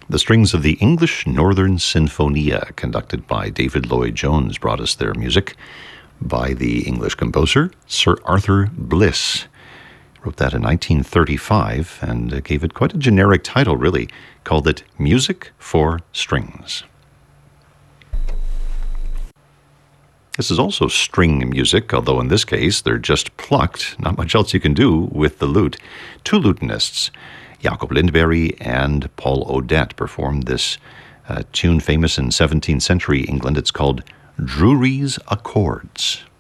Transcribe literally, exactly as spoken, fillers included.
The strings of the English Northern Sinfonia, conducted by David Lloyd-Jones, brought us their music by the English composer Sir Arthur Bliss. Wrote that in nineteen thirty-five and gave it quite a generic title, really. Called it Music for Strings. This is also string music, although in this case they're just plucked. Not much else you can do with the lute. Two lutenists, Jacob Lindberg and Paul Odette, performed this uh, tune famous in seventeenth century England. It's called Drury's Accords.